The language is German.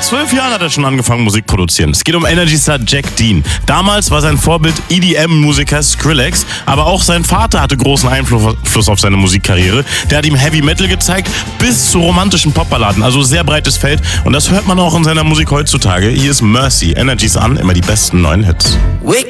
Mit 12 Jahren hat er schon angefangen, Musik produzieren. Es geht um Energy-Star Jack Dean. Damals war sein Vorbild EDM-Musiker Skrillex, aber auch sein Vater hatte großen Einfluss auf seine Musikkarriere. Der hat ihm Heavy Metal gezeigt, bis zu romantischen Popballaden, also sehr breites Feld. Und das hört man auch in seiner Musik heutzutage. Hier ist Mercy, Energy's an, immer die besten neuen Hits. Wake